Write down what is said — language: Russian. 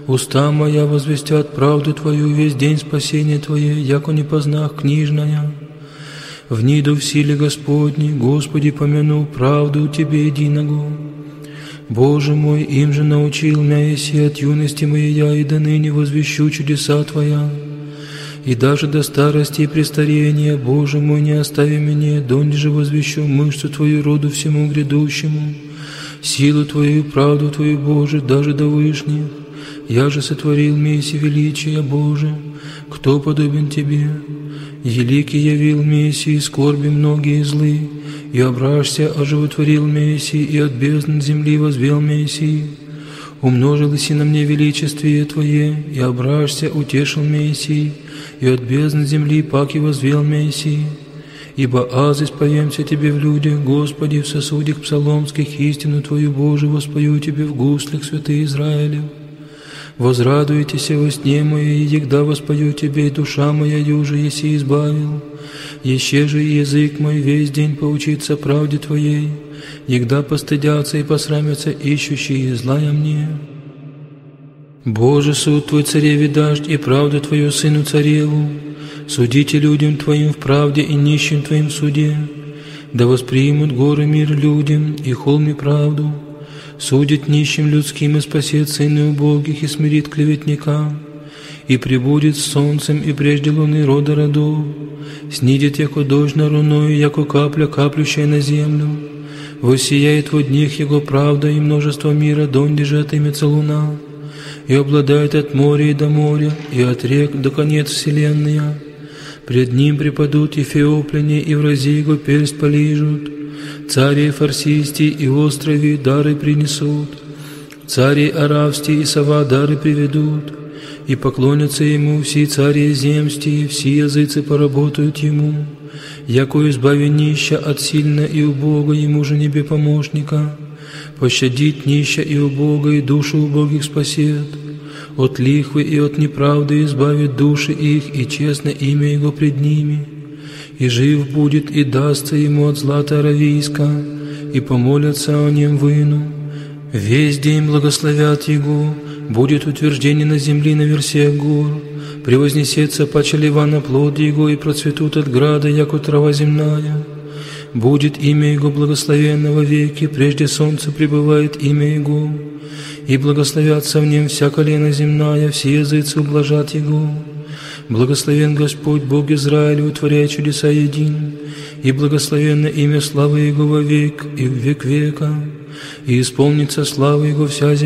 Уста моя возвестят правду Твою весь день спасения Твое, яко не познах книжная. Вниду в силе Господней, Господи, помяну правду Тебе единого. Боже мой, им же научил меня, еси от юности моей я, и до ныне возвещу чудеса Твоя. И даже до старости и престарения, Боже мой, не остави меня, донде же возвещу мышцу Твою роду всему грядущему, силу Твою и правду Твою, Боже, даже до вышних. Я же сотворил месси величия, Боже, кто подобен Тебе? Великий явил месси и скорби многие злы, и ображься оживотворил месси, и от бездн земли возвел месси. Умножилось и на мне величествие Твое, и ображься утешил месси, и от бездн земли паки возвел месси. Ибо аз исповемся Тебе в людях, Господи, в сосудях псаломских, истину Твою, Боже, воспою Тебе в гуслях святых Израилев. Возрадуйтесь во сне моей, и егда воспою Тебе, и душа моя юже еси избавил. Еще же язык мой весь день поучится правде Твоей, егда постыдятся и посрамятся ищущие злая мне. Боже, суд Твой цареве дашь, и правду Твою сыну цареву. Судите людям Твоим в правде и нищим Твоим в суде. Да воспримут горы мир людям, и холми правду. Судит нищим людским и спасет сыны убогих, и смирит клеветника. И прибудет с солнцем, и прежде луны рода родов. Снидет, яко дождь на руною, яко капля, каплющая на землю. Воссияет в днях его правда, и множество мира, донде же отымется луна. И обладает от моря и до моря, и от рек до конец вселенной. Пред ним преподут и феопляне, и врази его персть полижут. Цари фарсисти и острови дары принесут. Цари аравсти и сова дары приведут. И поклонятся ему все цари земсти, все языцы поработают ему. Яко избави нища от сильно и убога, ему же небе помощника. Пощадит нища и убога, и душу убогих спасет. От лихвы и от неправды избавит души их, и честно имя его пред ними. И жив будет, и дастся ему от злата аравийска, и помолятся о нем выну. Весь день благословят его, будет утверждение на земли на версях гор. Превознесется паче лева на плод его, и процветут от града, яко трава земная. Будет имя его благословенно во веки, прежде солнца пребывает имя его. И благословятся в нем вся колено земная, все языцы ублажат его. Благословен Господь, Бог Израиля, утворяя чудеса един, и благословенно имя славы Его во век и в век века, и исполнится слава Его вся земля.